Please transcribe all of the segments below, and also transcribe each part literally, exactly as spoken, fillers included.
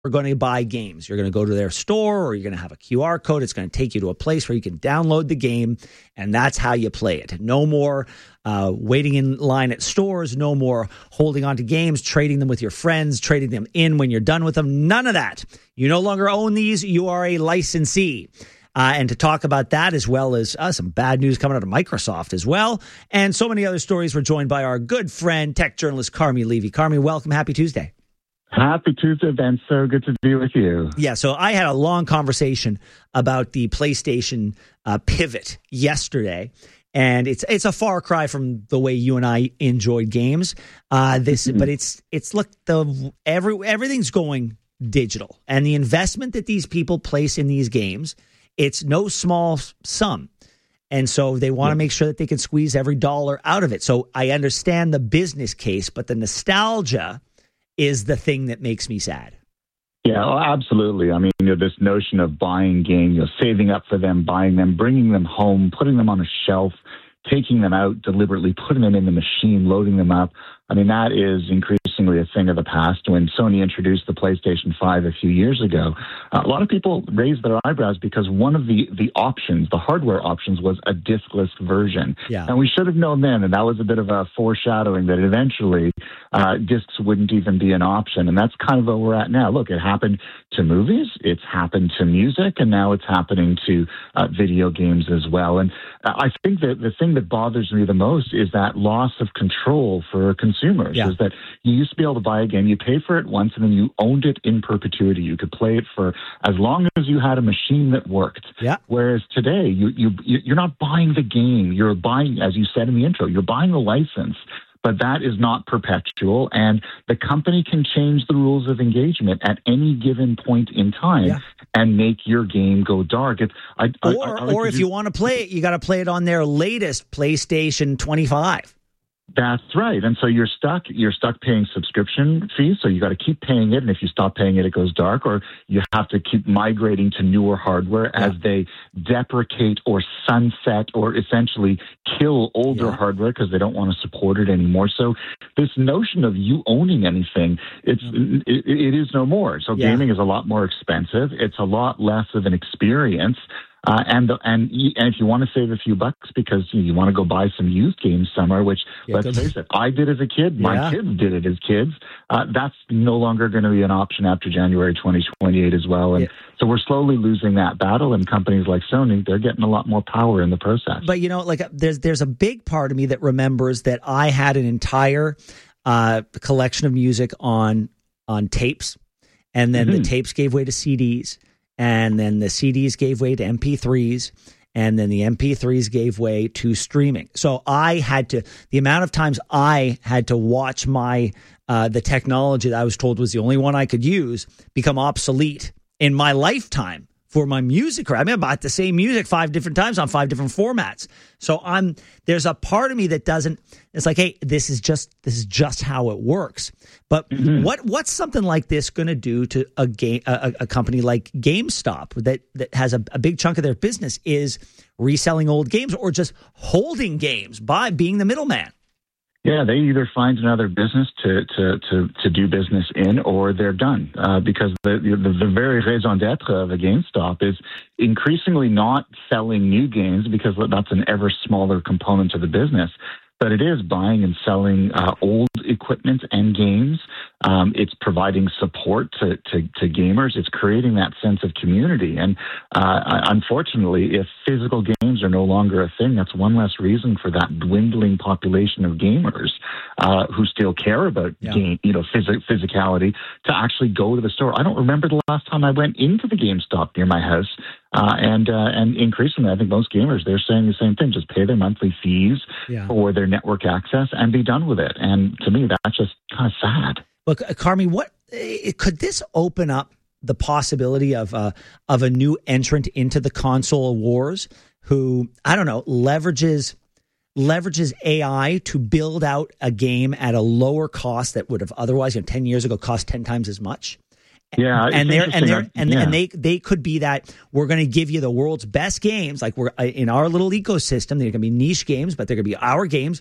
going to buy games. You're going to go to their store, or you're going to have a Q R code. It's going to take you to a place where you can download the game, and that's how you play it. No more uh, waiting in line at stores. No more holding on to games, trading them with your friends, trading them in when you're done with them. None of that. You no longer own these. You are a licensee. Uh, and to talk about that, as well as uh, some bad news coming out of Microsoft as well, and so many other stories, we're joined by our good friend, tech journalist Carmi Levy. Carmi, welcome. Happy Tuesday. Happy Tuesday, Ben. So good to be with you. Yeah, so I had a long conversation about the PlayStation uh, pivot yesterday, and it's it's a far cry from the way you and I enjoyed games. Uh, this, mm-hmm. but it's it's look the every everything's going digital, and the investment that these people place in these games, it's no small sum. And so they want to make sure that they can squeeze every dollar out of it. So I understand the business case, but the nostalgia is the thing that makes me sad. Yeah, well, absolutely. I mean, you know, this notion of buying games, you know, saving up for them, buying them, bringing them home, putting them on a shelf, taking them out deliberately, putting them in the machine, loading them up. I mean, that is increasingly a thing of the past. When Sony introduced the PlayStation five a few years ago, a lot of people raised their eyebrows because one of the, the options, the hardware options, was a diskless version. Yeah. And we should have known then, and that was a bit of a foreshadowing that eventually uh, discs wouldn't even be an option. And that's kind of where we're at now. Look, it happened to movies, it's happened to music, and now it's happening to uh, video games as well. And I think that the thing that bothers me the most is that loss of control for consumers. Consumers yeah. is that you used to be able to buy a game, you paid for it once, and then you owned it in perpetuity. You could play it for as long as you had a machine that worked. Yeah. Whereas today, you you you're not buying the game. You're buying, as you said in the intro, you're buying the license. But that is not perpetual, and the company can change the rules of engagement at any given point in time yeah. and make your game go dark. It, I, or I, I like or if do, you want to play it, you got to play it on their latest PlayStation twenty-five. That's right. And so you're stuck, you're stuck paying subscription fees. So you got to keep paying it. And if you stop paying it, it goes dark, or you have to keep migrating to newer hardware yeah. as they deprecate or sunset or essentially kill older yeah. hardware because they don't want to support it anymore. So this notion of you owning anything, it's, yeah. it, it is no more. So yeah. gaming is a lot more expensive. It's a lot less of an experience. Uh, and, and and if you want to save a few bucks because you, you want to go buy some used games somewhere, which, yeah, let's face it, I did as a kid, my yeah. kids did it as kids, uh, that's no longer going to be an option after January twenty twenty-eight as well. And yeah. so we're slowly losing that battle, and companies like Sony, they're getting a lot more power in the process. But, you know, like there's there's a big part of me that remembers that I had an entire uh, collection of music on on tapes, and then mm-hmm. the tapes gave way to C Ds. And then the C Ds gave way to M P threes, and then the M P threes gave way to streaming. So I had to, the amount of times I had to watch my, uh, the technology that I was told was the only one I could use become obsolete in my lifetime for my music. I mean, I bought the same music five different times on five different formats. So I'm, there's a part of me that doesn't, it's like, hey, this is just, this is just how it works. But mm-hmm. what, what's something like this going to do to a game, a, a company like GameStop that, that has a, a big chunk of their business is reselling old games or just holding games by being the middleman? Yeah, they either find another business to to to, to do business in, or they're done. Uh, because the, the the very raison d'être of a GameStop is increasingly not selling new games, because that's an ever smaller component of the business. But it is buying and selling uh, old equipment and games. Um, it's providing support to, to, to gamers. It's creating that sense of community. And uh, unfortunately, if physical games are no longer a thing, that's one less reason for that dwindling population of gamers uh, who still care about yeah. game, you know, phys- physicality to actually go to the store. I don't remember the last time I went into the GameStop near my house. Uh, and uh, and increasingly, I think most gamers, they're saying the same thing. Just pay their monthly fees yeah. for their network access and be done with it. And to me, that's just kind of sad. Look, Carmi, what could this open up the possibility of uh, of a new entrant into the console wars who, I don't know, leverages leverages A I to build out a game at a lower cost that would have otherwise, you know, ten years ago cost ten times as much? Yeah, and they're and they're and, yeah. and they they could be that we're going to give you the world's best games, like we're in our little ecosystem. They're going to be niche games, but they're going to be our games,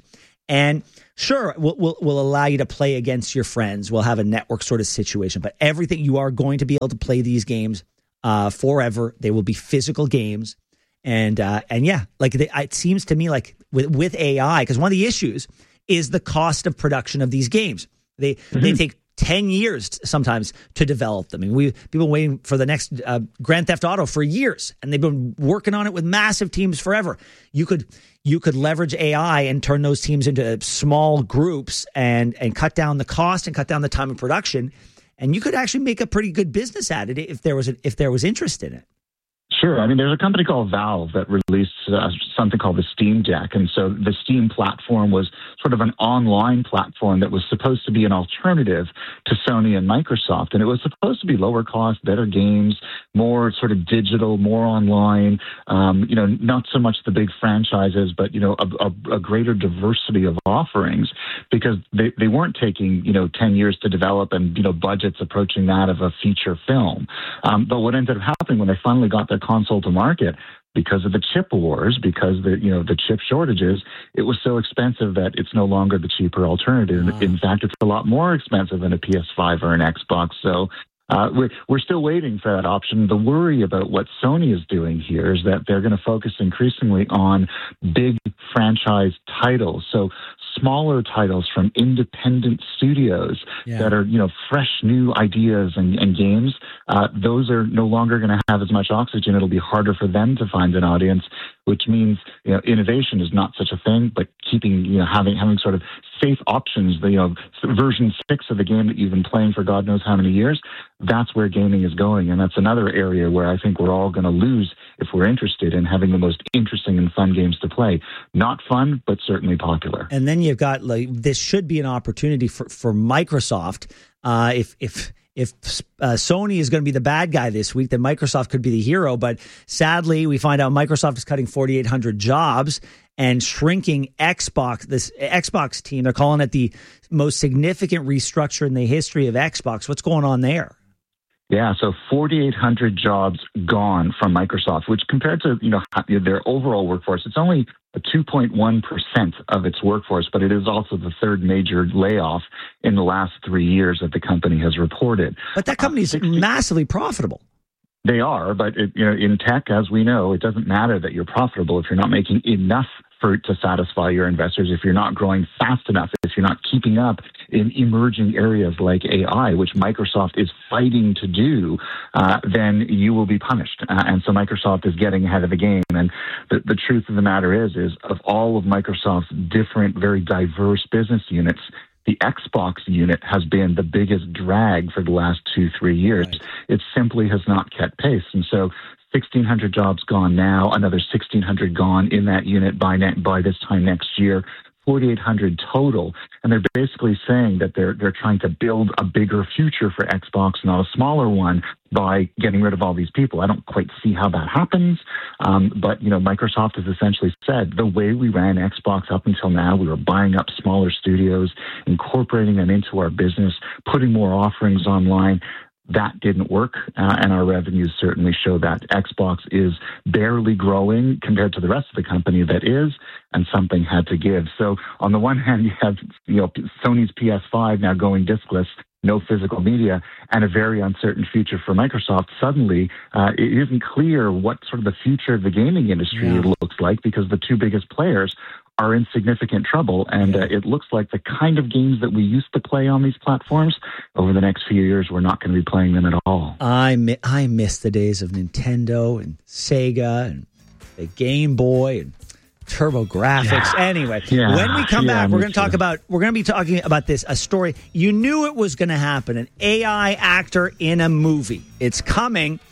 And sure, we'll, we'll, we'll allow you to play against your friends. We'll have a network sort of situation, but everything, you are going to be able to play these games uh, forever. They will be physical games. And, uh, and yeah, like they, it seems to me like with, with A I, because one of the issues is the cost of production of these games. They, mm-hmm. they take ten years sometimes to develop them. I mean, we people waiting for the next uh, Grand Theft Auto for years, and they've been working on it with massive teams forever. You could you could leverage A I and turn those teams into small groups and and cut down the cost and cut down the time of production, and you could actually make a pretty good business at it if there was a, if there was interest in it. Sure. I mean, there's a company called Valve that released uh, something called the Steam Deck. And so the Steam platform was sort of an online platform that was supposed to be an alternative to Sony and Microsoft. And it was supposed to be lower cost, better games, more sort of digital, more online, um, you know, not so much the big franchises, but, you know, a, a, a greater diversity of offerings, because they, they weren't taking, you know, ten years to develop and, you know, budgets approaching that of a feature film. Um, but what ended up happening when they finally got their console to market, because of the chip wars, because the you know the chip shortages, it was so expensive that it's no longer the cheaper alternative. Wow. In fact, it's a lot more expensive than a P S five or an Xbox. So uh, we're we're still waiting for that option. The worry about what Sony is doing here is that they're going to focus increasingly on big franchise titles. So smaller titles from independent studios yeah. that are, you know, fresh new ideas and, and games. Uh, those are no longer going to have as much oxygen. It'll be harder for them to find an audience, which means, you know, innovation is not such a thing, but keeping, you know, having, having sort of safe options, you know, version six of the game that you've been playing for God knows how many years, that's where gaming is going. And that's another area where I think we're all going to lose if we're interested in having the most interesting and fun games to play. Not fun, but certainly popular. And then you've got, like, this should be an opportunity for, for Microsoft. Uh, if, if, If uh, Sony is going to be the bad guy this week, then Microsoft could be the hero. But sadly, we find out Microsoft is cutting forty-eight hundred jobs and shrinking Xbox, this Xbox team. They're calling it the most significant restructure in the history of Xbox. What's going on there? Yeah, so forty-eight hundred jobs gone from Microsoft, which compared to, you know, their overall workforce, it's only a two point one percent of its workforce, but it is also the third major layoff in the last three years that the company has reported. But that company is uh, massively profitable. They are, but it, you know, in tech, as we know, it doesn't matter that you're profitable if you're not making enough for to satisfy your investors, if you're not growing fast enough, if you're not keeping up in emerging areas like A I, which Microsoft is fighting to do, uh, then you will be punished. Uh, and so Microsoft is getting ahead of the game. And the, the truth of the matter is, is of all of Microsoft's different, very diverse business units, the Xbox unit has been the biggest drag for the last two, three years. Right. It simply has not kept pace. And so sixteen hundred jobs gone now, another sixteen hundred gone in that unit by ne- by this time next year, forty-eight hundred total. And they're basically saying that they're they're trying to build a bigger future for Xbox, not a smaller one, by getting rid of all these people. I don't quite see how that happens. Um, but, you know, Microsoft has essentially said the way we ran Xbox up until now, we were buying up smaller studios, incorporating them into our business, putting more offerings online. That didn't work, uh, and our revenues certainly show that. Xbox is barely growing compared to the rest of the company that is, and something had to give. So on the one hand, you have, you know, Sony's P S five now going discless, no physical media, and a very uncertain future for Microsoft. Suddenly, uh, it isn't clear what sort of the future of the gaming industry yeah. looks like, because the two biggest players are in significant trouble, and uh, it looks like the kind of games that we used to play on these platforms, over the next few years, we're not going to be playing them at all. I, mi- I miss the days of Nintendo and Sega and the Game Boy and TurboGrafx. Yeah. Anyway, yeah. when we come yeah, back, we're going to talk about, we're going to be talking about this, a story. You knew it was going to happen, an A I actor in a movie. It's coming,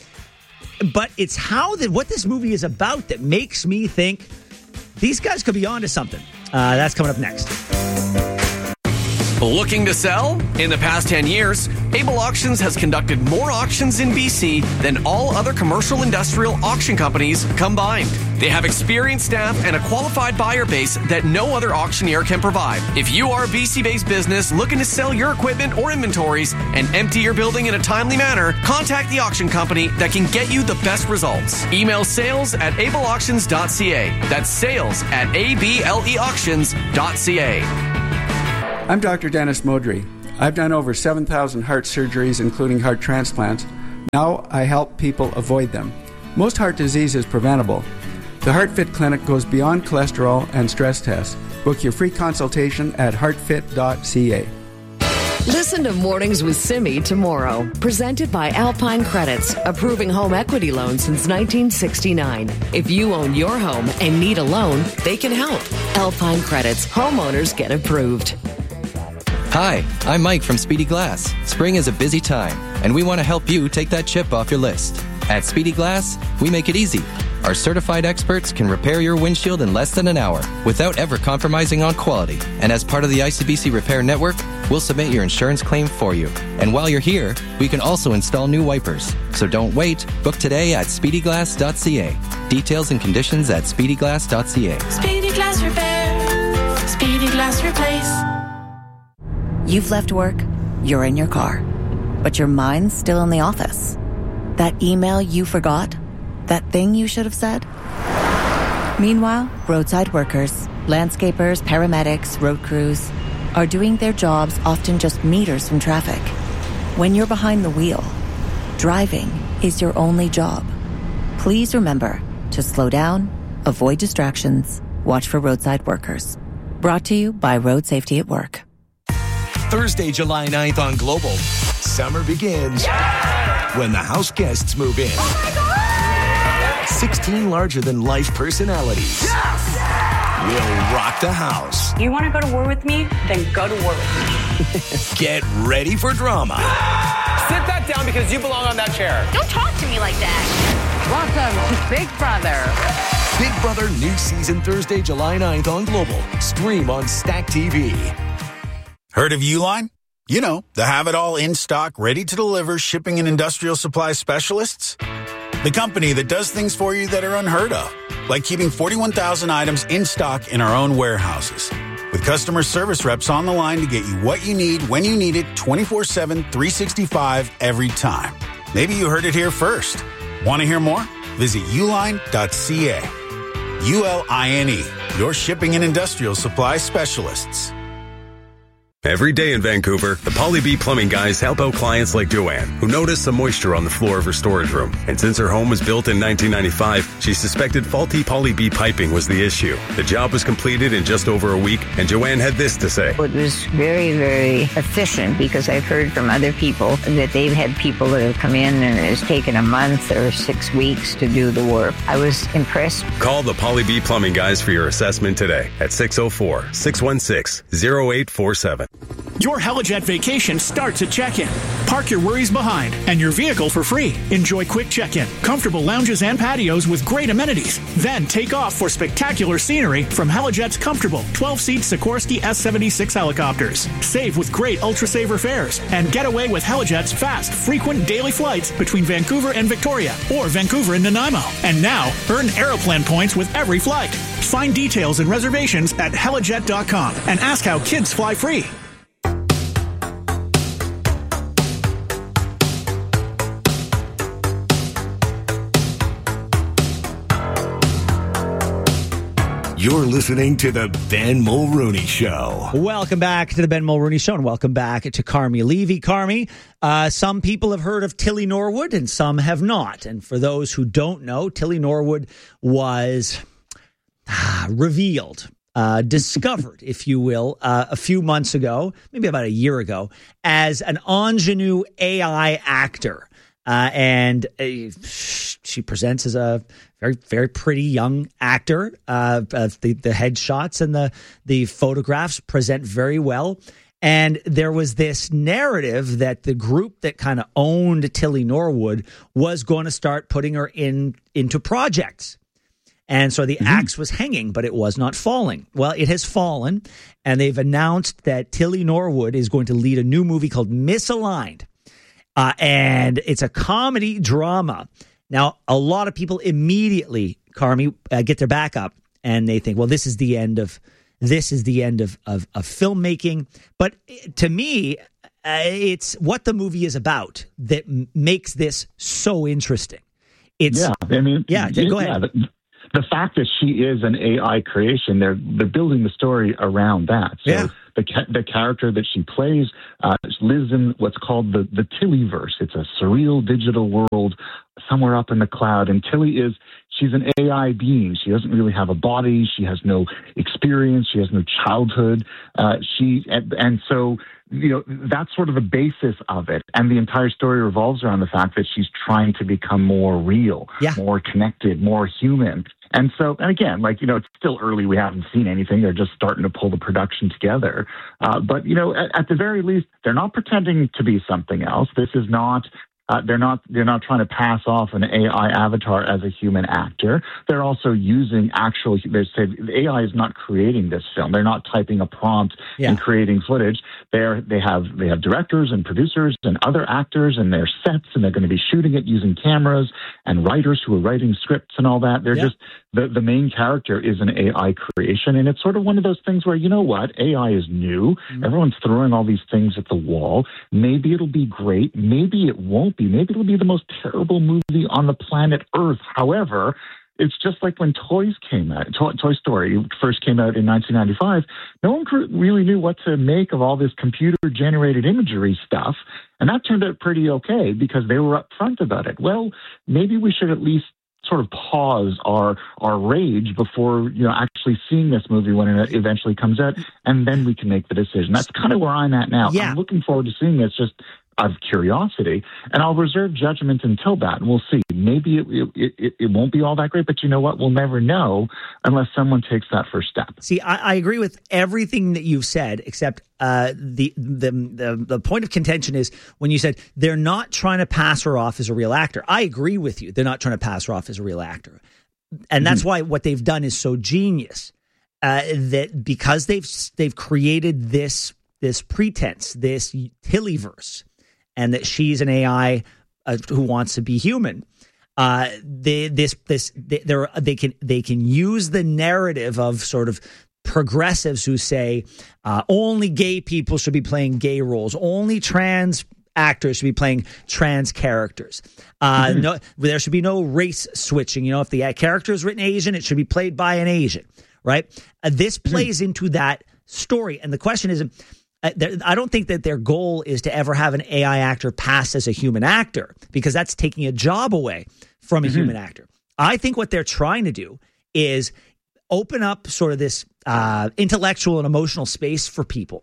but it's how that what this movie is about that makes me think these guys could be onto something. Uh, that's coming up next. Looking to sell? In the past ten years, Able Auctions has conducted more auctions in B C than all other commercial industrial auction companies combined. They have experienced staff and a qualified buyer base that no other auctioneer can provide. If you are a B C-based business looking to sell your equipment or inventories and empty your building in a timely manner, contact the auction company that can get you the best results. Email sales at able auctions dot c a. That's sales at a b l e auctions dot c a. I'm Doctor Dennis Modry. I've done over seven thousand heart surgeries, including heart transplants. Now I help people avoid them. Most heart disease is preventable. The HeartFit Clinic goes beyond cholesterol and stress tests. Book your free consultation at heart fit dot c a. Listen to Mornings with Simi tomorrow. Presented by Alpine Credits, approving home equity loans since nineteen sixty-nine. If you own your home and need a loan, they can help. Alpine Credits, homeowners get approved. Hi, I'm Mike from Speedy Glass. Spring is a busy time, and we want to help you take that chip off your list. At Speedy Glass, we make it easy. Our certified experts can repair your windshield in less than an hour without ever compromising on quality. And as part of the I C B C Repair Network, we'll submit your insurance claim for you. And while you're here, we can also install new wipers. So don't wait. Book today at speedy glass dot c a. Details and conditions at speedy glass dot c a. Speedy Glass Repair. Speedy Glass Replace. You've left work, you're in your car, but your mind's still in the office. That email you forgot? That thing you should have said? Meanwhile, roadside workers, landscapers, paramedics, road crews are doing their jobs often just meters from traffic. When you're behind the wheel, driving is your only job. Please remember to slow down, avoid distractions, watch for roadside workers. Brought to you by Road Safety at Work. Thursday, July ninth on Global. Summer begins yeah! when the house guests move in. Oh my God! sixteen larger-than-life personalities yes! will rock the house. You want to go to war with me? Then go to war with me. Get ready for drama. Sit that down because you belong on that chair. Don't talk to me like that. Welcome to Big Brother. Big Brother new season Thursday, July ninth on Global. Stream on Stack T V. Heard of Uline? You know, the have-it-all in-stock, ready-to-deliver shipping and industrial supply specialists. The company that does things for you that are unheard of, like keeping forty-one thousand items in stock in our own warehouses. With customer service reps on the line to get you what you need when you need it twenty-four seven, three sixty-five every time. Maybe you heard it here first. Want to hear more? Visit uline dot c a. U L I N E, your shipping and industrial supply specialists. Every day in Vancouver, the Poly B Plumbing guys help out clients like Joanne, who noticed some moisture on the floor of her storage room. And since her home was built in nineteen ninety-five, she suspected faulty Poly B piping was the issue. The job was completed in just over a week, and Joanne had this to say. It was very, very efficient because I've heard from other people that they've had people that have come in and it's taken a month or six weeks to do the work. I was impressed. Call the Poly B Plumbing guys for your assessment today at six oh four, six one six, oh eight four seven. Your Helijet vacation starts at check-in. Park your worries behind and your vehicle for free. Enjoy quick check-in, comfortable lounges and patios with great amenities. Then take off for spectacular scenery from Helijet's comfortable twelve-seat Sikorsky S seventy-six helicopters. Save with great Ultra-Saver fares and get away with Helijet's fast, frequent daily flights between Vancouver and Victoria or Vancouver and Nanaimo. And now, earn Aeroplan points with every flight. Find details and reservations at helijet dot com and ask how kids fly free. You're listening to the Ben Mulrooney Show. Welcome back to the Ben Mulrooney Show, and welcome back to Carmi Levy. Carmi, uh, some people have heard of Tilly Norwood, and some have not. And for those who don't know, Tilly Norwood was ah, revealed, uh, discovered, if you will, uh, a few months ago, maybe about a year ago, as an ingenue A I actor. Uh, and uh, she presents as a very, very pretty young actor. Uh, uh, the the headshots and the the photographs present very well. And there was this narrative that the group that kind of owned Tilly Norwood was going to start putting her in into projects. And so the mm-hmm. axe was hanging, but it was not falling. Well, it has fallen, and they've announced that Tilly Norwood is going to lead a new movie called Misaligned. Uh, and it's a comedy drama. Now, a lot of people immediately, Carmi, uh, get their back up, and they think, well, this is the end of this is the end of, of, of filmmaking. But to me, uh, it's what the movie is about that m- makes this so interesting. It's, yeah, I mean, yeah, yeah, go ahead. Yeah, the, the fact that she is an A I creation, they're they're building the story around that. So yeah. the the character that she plays uh, lives in what's called the the Tillyverse. It's a surreal digital world somewhere up in the cloud, and Tilly is. She's an A I being. She doesn't really have a body. She has no experience. She has no childhood. Uh, she and, and so you know that's sort of the basis of it. And the entire story revolves around the fact that she's trying to become more real, yeah. more connected, more human. And so, and again, like you know, it's still early. We haven't seen anything. They're just starting to pull the production together. Uh, but you know, at, at the very least, they're not pretending to be something else. This is not. Uh, they're not they're not trying to pass off an A I avatar as a human actor. They're also using actual. They say A I is not creating this film. They're not typing a prompt yeah. and creating footage. They're they have they have directors and producers and other actors and their sets, and they're going to be shooting it using cameras and writers who are writing scripts and all that. They're yeah. just the the main character is an A I creation, and it's sort of one of those things where you know what A I is new. Mm-hmm. Everyone's throwing all these things at the wall. Maybe it'll be great. Maybe it won't. Maybe it'll be the most terrible movie on the planet Earth. However, it's just like when toys came out. Toy, Toy Story first came out in nineteen ninety-five. No one really knew what to make of all this computer-generated imagery stuff, and that turned out pretty okay because they were upfront about it. Well, maybe we should at least sort of pause our our rage before you know actually seeing this movie when it eventually comes out, and then we can make the decision. That's kind of where I'm at now. Yeah. I'm looking forward to seeing this just out of curiosity, and I'll reserve judgment until that, and we'll see. Maybe it, it, it, it won't be all that great, but you know what? We'll never know unless someone takes that first step. See, I, I agree with everything that you've said, except uh, the, the the the point of contention is when you said they're not trying to pass her off as a real actor. I agree with you. They're not trying to pass her off as a real actor, and that's mm-hmm. why what they've done is so genius. Uh, that because they've they've created this this pretense, this Tillyverse, and that she's an A I uh, who wants to be human. Uh, they, this, this, they, they can, they can use the narrative of sort of progressives who say uh, only gay people should be playing gay roles, only trans actors should be playing trans characters. Uh, mm-hmm. No, there should be no race switching. You know, if the character is written Asian, it should be played by an Asian, right? Uh, this plays mm-hmm. into that story, and the question is. Uh, I don't think that their goal is to ever have an A I actor pass as a human actor because that's taking a job away from a mm-hmm. human actor. I think what they're trying to do is open up sort of this uh, intellectual and emotional space for people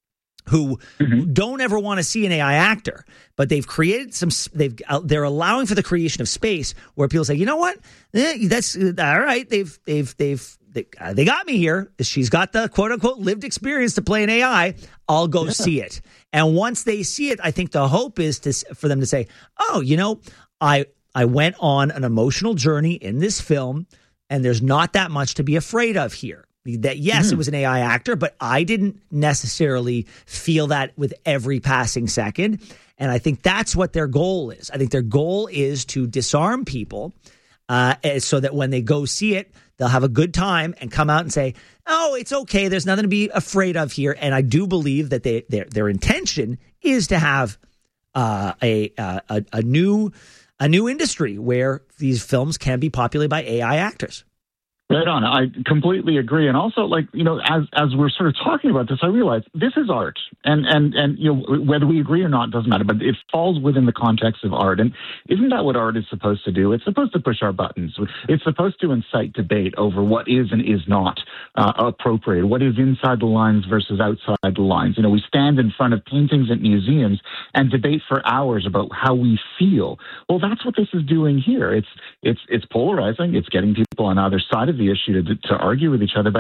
who mm-hmm. don't ever want to see an A I actor, but they've created some. They've uh, they're allowing for the creation of space where people say, you know what, eh, that's uh, all right. They've they've they've. They, uh, they got me here. She's got the quote-unquote lived experience to play an A I. I'll go yeah. see it. And once they see it, I think the hope is to for them to say, oh, you know, I I went on an emotional journey in this film, and there's not that much to be afraid of here. That, yes, mm-hmm. it was an A I actor, but I didn't necessarily feel that with every passing second. And I think that's what their goal is. I think their goal is to disarm people uh, so that when they go see it, they'll have a good time and come out and say, oh, it's okay. There's nothing to be afraid of here. And I do believe that they, their their intention is to have uh, a, a a new a new industry where these films can be populated by A I actors. Right on. I completely agree. And also, like, you know, as as we're sort of talking about this, I realize this is art. And, and, and you know, whether we agree or not doesn't matter, but it falls within the context of art. And isn't that what art is supposed to do? It's supposed to push our buttons. It's supposed to incite debate over what is and is not uh, appropriate, what is inside the lines versus outside the lines. You know, we stand in front of paintings at museums and debate for hours about how we feel. Well, that's what this is doing here. It's, it's, it's polarizing. It's getting people on either side of the issue to, to argue with each other. But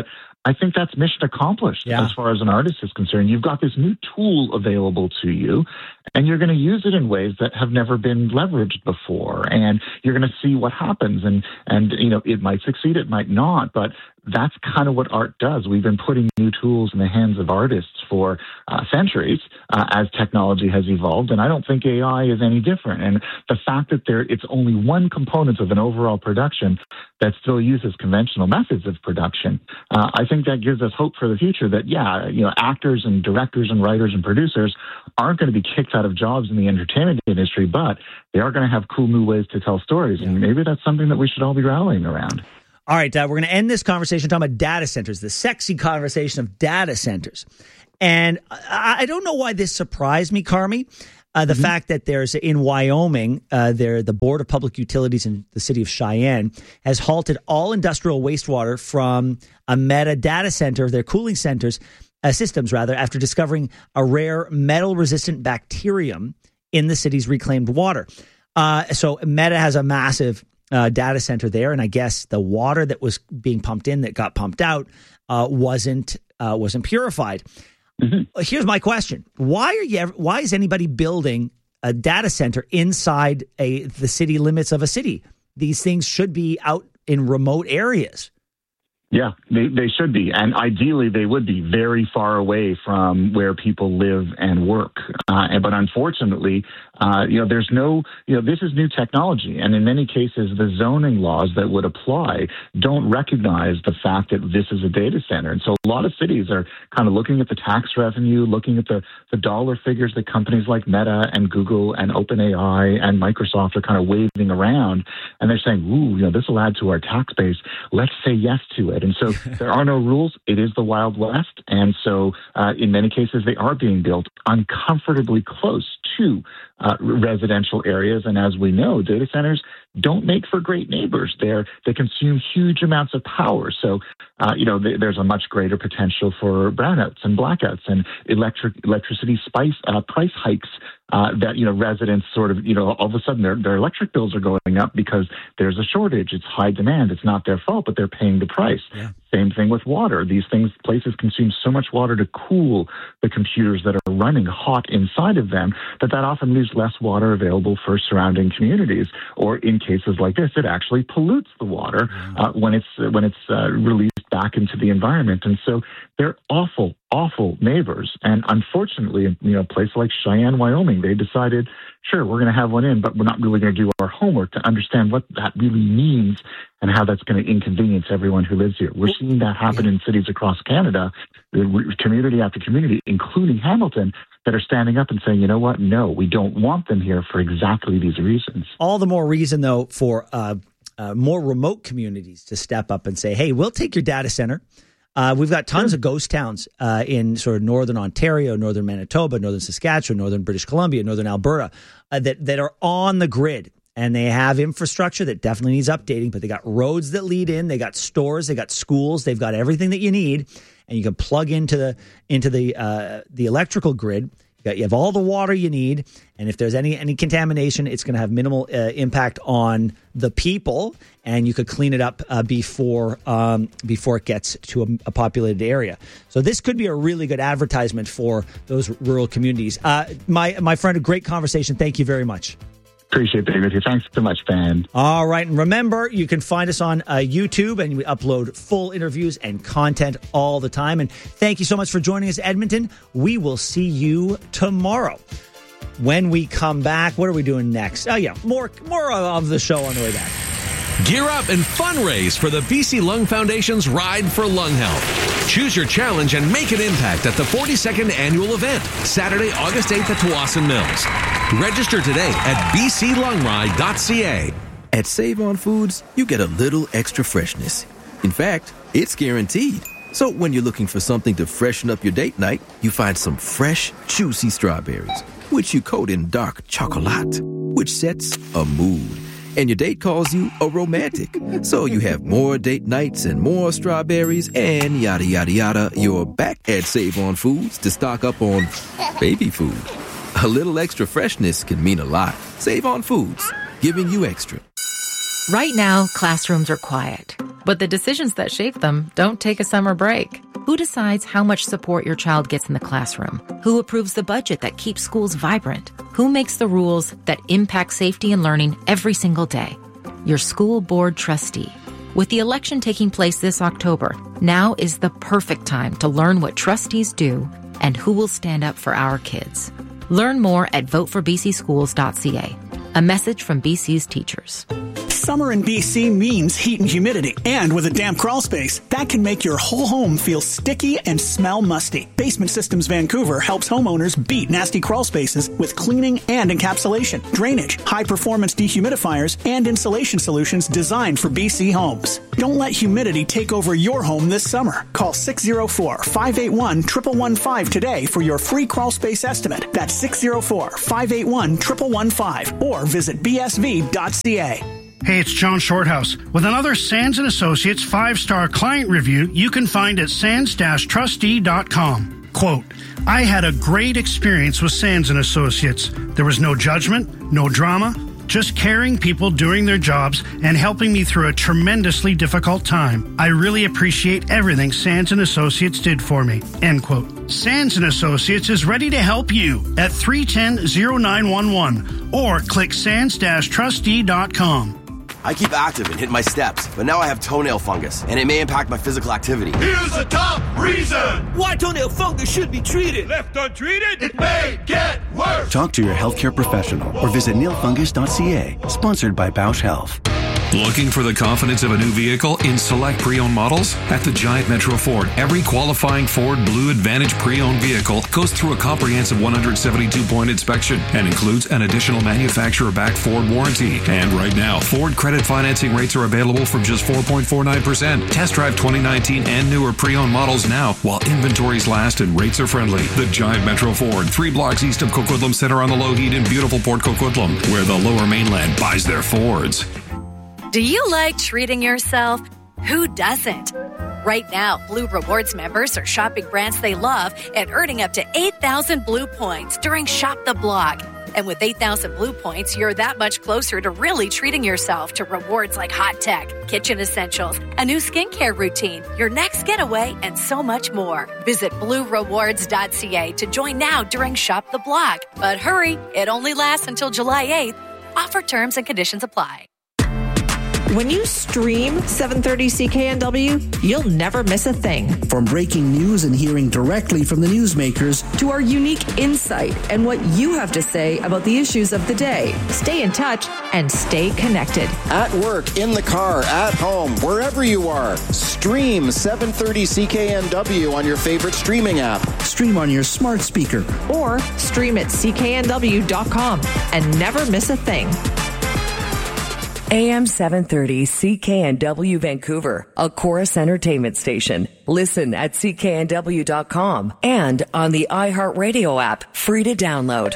I think that's mission accomplished yeah. as far as an artist is concerned. You've got this new tool available to you, and you're going to use it in ways that have never been leveraged before. And you're going to see what happens. And, and, you know, it might succeed, it might not, but that's kind of what art does. We've been putting new tools in the hands of artists for uh, centuries uh, as technology has evolved, and I don't think A I is any different. And the fact that there it's only one component of an overall production that still uses conventional methods of production, uh, I think that gives us hope for the future that, yeah, you know, actors and directors and writers and producers aren't going to be kicked out of jobs in the entertainment industry, but they are going to have cool new ways to tell stories, and maybe that's something that we should all be rallying around. All right, uh, we're going to end this conversation talking about data centers, the sexy conversation of data centers. And I, I don't know why this surprised me, Carmi. Uh, the mm-hmm. fact that there's in Wyoming, uh, there the Board of Public Utilities in the city of Cheyenne has halted all industrial wastewater from a Meta data center, their cooling centers, uh, systems rather, after discovering a rare metal-resistant bacterium in the city's reclaimed water. Uh, so Meta has a massive Uh, data center there, and I guess the water that was being pumped in that got pumped out uh, wasn't uh, wasn't purified. Mm-hmm. Here's my question: Why are you? Ever, why is anybody building a data center inside a the city limits of a city? These things should be out in remote areas. Yeah, they, they should be. And ideally, they would be very far away from where people live and work. Uh, but unfortunately, uh, you know, there's no, you know, this is new technology. And in many cases, the zoning laws that would apply don't recognize the fact that this is a data center. And so a lot of cities are kind of looking at the tax revenue, looking at the, the dollar figures that companies like Meta and Google and OpenAI and Microsoft are kind of waving around. And they're saying, ooh, you know, this will add to our tax base. Let's say yes to it. And so there are no rules. It is the Wild West. And so uh, in many cases, they are being built uncomfortably close to uh, residential areas. And as we know, data centers don't make for great neighbors. They're, they consume huge amounts of power. So, uh, you know, th- there's a much greater potential for brownouts and blackouts and electric electricity spice, uh, price hikes uh, that, you know, residents sort of, you know, all of a sudden their, their electric bills are going up because there's a shortage. It's high demand. It's not their fault, but they're paying the price. Yeah. Same thing with water. These things, places consume so much water to cool the computers that are running hot inside of them that that often leaves less water available for surrounding communities. Or in cases like this, it actually pollutes the water uh, when it's uh, when it's uh, released back into the environment. And so they're awful, awful neighbors. And unfortunately, you know, a place like Cheyenne, Wyoming, they decided, sure, we're going to have one in, but we're not really going to do our homework to understand what that really means and how that's going to inconvenience everyone who lives here. We're seeing that happen in cities across Canada, community after community, including Hamilton, that are standing up and saying, you know what, no, we don't want them here for exactly these reasons. All the more reason, though, for uh, uh, more remote communities to step up and say, hey, we'll take your data center. Uh, we've got tons sure. of ghost towns uh, in sort of northern Ontario, northern Manitoba, northern Saskatchewan, northern British Columbia, northern Alberta, uh, that, that are on the grid. And they have infrastructure that definitely needs updating, but they got roads that lead in, they got stores, they got schools, they've got everything that you need, and you can plug into the into the uh, the electrical grid. You got you have all the water you need, and if there's any any contamination, it's going to have minimal uh, impact on the people, and you could clean it up uh, before um, before it gets to a, a populated area. So this could be a really good advertisement for those rural communities. Uh, my my friend, a great conversation. Thank you very much. Appreciate being with you. Thanks so much, Ben. All right. And remember, you can find us on uh, YouTube, and we upload full interviews and content all the time. And thank you so much for joining us, Edmonton. We will see you tomorrow. When we come back, what are we doing next? Oh, yeah, more, more of the show on the way back. Gear up and fundraise for the B C Lung Foundation's Ride for Lung Health. Choose your challenge and make an impact at the forty-second annual event, Saturday, August eighth at Tsawwassen Mills. Register today at b c lung ride dot c a. At Save On Foods, you get a little extra freshness. In fact, it's guaranteed. So when you're looking for something to freshen up your date night, you find some fresh, juicy strawberries, which you coat in dark chocolate, which sets a mood. And your date calls you a romantic. So you have more date nights and more strawberries and yada, yada, yada. You're back at Save On Foods to stock up on baby food. A little extra freshness can mean a lot. Save On Foods, giving you extra. Right now, classrooms are quiet. But the decisions that shape them don't take a summer break. Who decides how much support your child gets in the classroom? Who approves the budget that keeps schools vibrant? Who makes the rules that impact safety and learning every single day? Your school board trustee. With the election taking place this October, now is the perfect time to learn what trustees do and who will stand up for our kids. Learn more at vote for b c schools dot c a. A message from B C's teachers. Summer in B C means heat and humidity. And with a damp crawl space, that can make your whole home feel sticky and smell musty. Basement Systems Vancouver helps homeowners beat nasty crawl spaces with cleaning and encapsulation, drainage, high-performance dehumidifiers, and insulation solutions designed for B C homes. Don't let humidity take over your home this summer. Call six oh four, five eight one, one one one five today for your free crawl space estimate. That's six oh four, five eight one, one one one five or visit b s v dot c a. Hey, it's John Shorthouse. With another Sands and Associates five-star client review you can find at sands dash trustee dot com. Quote, I had a great experience with Sands and Associates. There was no judgment, no drama, just caring people doing their jobs and helping me through a tremendously difficult time. I really appreciate everything Sands and Associates did for me. End quote. Sands and Associates is ready to help you at three one zero, zero nine one one or click sands dash trustee dot com. I keep active and hit my steps, but now I have toenail fungus, and it may impact my physical activity. Here's the top reason why toenail fungus should be treated. Left untreated, it may get worse. Talk to your healthcare professional or visit nail fungus dot c a. Sponsored by Bausch Health. Looking for the confidence of a new vehicle in select pre-owned models? At the Giant Metro Ford, every qualifying Ford Blue Advantage pre-owned vehicle goes through a comprehensive one hundred seventy-two point inspection and includes an additional manufacturer-backed Ford warranty. And right now, Ford credit financing rates are available from just four point four nine percent. Test drive twenty nineteen and newer pre-owned models now while inventories last and rates are friendly. The Giant Metro Ford, three blocks east of Coquitlam Center on the Lougheed in beautiful Port Coquitlam, where the Lower Mainland buys their Fords. Do you like treating yourself? Who doesn't? Right now, Blue Rewards members are shopping brands they love and earning up to eight thousand Blue points during Shop the Block. And with eight thousand Blue points, you're that much closer to really treating yourself to rewards like hot tech, kitchen essentials, a new skincare routine, your next getaway, and so much more. Visit blue rewards dot c a to join now during Shop the Block. But hurry, it only lasts until July eighth. Offer terms and conditions apply. When you stream seven thirty C K N W, you'll never miss a thing. From breaking news and hearing directly from the newsmakers to our unique insight and what you have to say about the issues of the day. Stay in touch and stay connected. At work, in the car, at home, wherever you are, stream seven thirty C K N W on your favorite streaming app. Stream on your smart speaker. Or stream at c k n w dot com and never miss a thing. A M seven thirty C K N W Vancouver, a Chorus Entertainment station. Listen at c k n w dot com and on the iHeartRadio app, free to download.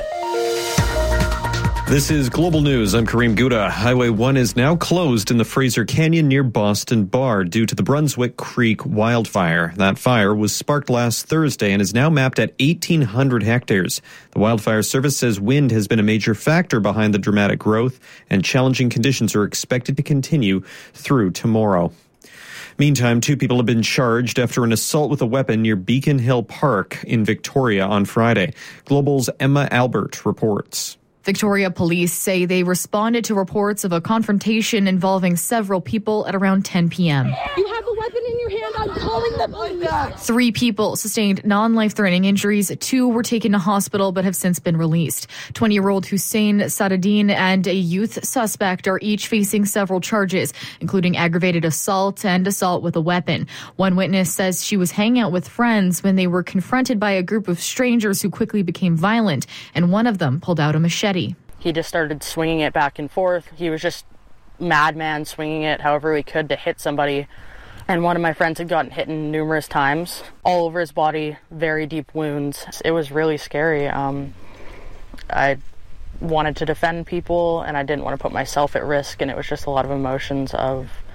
This is Global News. I'm Kareem Gouda. Highway one is now closed in the Fraser Canyon near Boston Bar due to the Brunswick Creek wildfire. That fire was sparked last Thursday and is now mapped at eighteen hundred hectares. The Wildfire Service says wind has been a major factor behind the dramatic growth, and challenging conditions are expected to continue through tomorrow. Meantime, two people have been charged after an assault with a weapon near Beacon Hill Park in Victoria on Friday. Global's Emma Albert reports. Victoria police say they responded to reports of a confrontation involving several people at around ten p.m. You have a weapon in your hand. I'm calling the police. Three people sustained non-life-threatening injuries. Two were taken to hospital but have since been released. twenty-year-old Hussein Sadadine and a youth suspect are each facing several charges, including aggravated assault and assault with a weapon. One witness says she was hanging out with friends when they were confronted by a group of strangers who quickly became violent, and one of them pulled out a machete. He just started swinging it back and forth. He was just madman swinging it however he could to hit somebody. And one of my friends had gotten hit numerous times, all over his body, very deep wounds. It was really scary. Um, I wanted to defend people, and I didn't want to put myself at risk, and it was just a lot of emotions of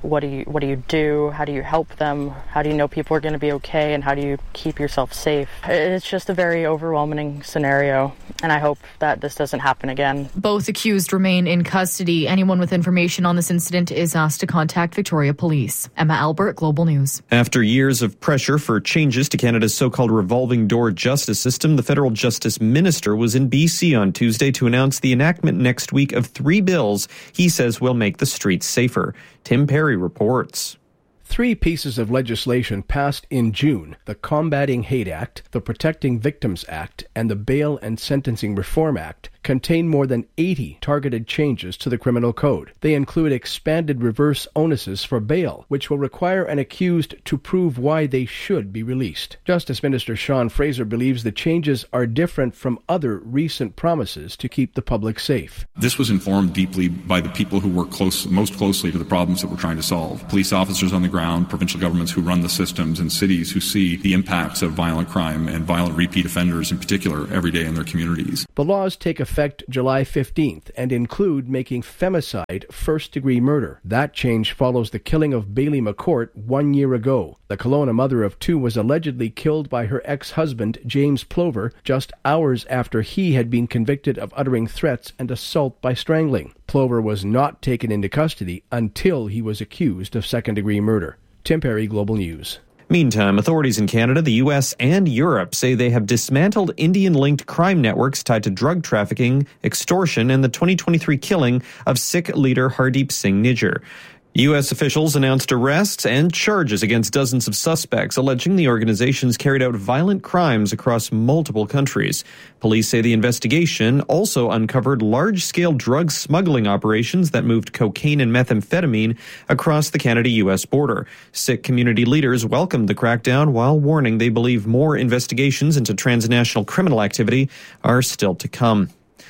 what do you what do you do? How do you help them? How do you know people are going to be okay? And how do you keep yourself safe? It's just a very overwhelming scenario, and I hope that this doesn't happen again. Both accused remain in custody. Anyone with information on this incident is asked to contact Victoria Police. Emma Albert, Global News. After years of pressure for changes to Canada's so-called revolving door justice system, the federal justice minister was in B C on Tuesday to announce the enactment next week of three bills he says will make the streets safer. Tim Perry reports. Three pieces of legislation passed in June: the Combating Hate Act, the Protecting Victims Act, and the Bail and Sentencing Reform Act, contain more than eighty targeted changes to the criminal code. They include expanded reverse onuses for bail, which will require an accused to prove why they should be released. Justice Minister Sean Fraser believes the changes are different from other recent promises to keep the public safe. This was informed deeply by the people who work close, most closely to the problems that we're trying to solve. Police officers on the ground, provincial governments who run the systems, and cities who see the impacts of violent crime and violent repeat offenders in particular every day in their communities. The laws take effect July fifteenth and include making femicide first-degree murder. That change follows the killing of Bailey McCourt one year ago. The Kelowna mother of two was allegedly killed by her ex-husband, James Plover, just hours after he had been convicted of uttering threats and assault by strangling. Plover was not taken into custody until he was accused of second-degree murder. Tim Perry, Global News. Meantime, authorities in Canada, the U S, and Europe say they have dismantled Indian-linked crime networks tied to drug trafficking, extortion, and the twenty twenty-three killing of Sikh leader Hardeep Singh Nijjar. U S officials announced arrests and charges against dozens of suspects, alleging the organizations carried out violent crimes across multiple countries. Police say the investigation also uncovered large-scale drug smuggling operations that moved cocaine and methamphetamine across the Canada-U S border. Sikh community leaders welcomed the crackdown while warning they believe more investigations into transnational criminal activity are still to come.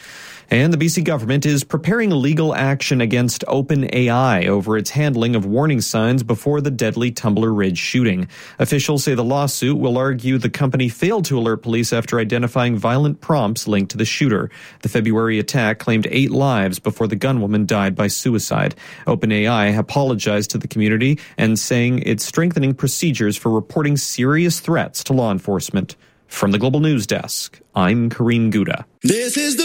And the B C government is preparing legal action against OpenAI over its handling of warning signs before the deadly Tumbler Ridge shooting. Officials say the lawsuit will argue the company failed to alert police after identifying violent prompts linked to the shooter. The February attack claimed eight lives before the gunwoman died by suicide. OpenAI apologized to the community and saying it's strengthening procedures for reporting serious threats to law enforcement. From the Global News Desk, I'm Kareem Gouda. This is the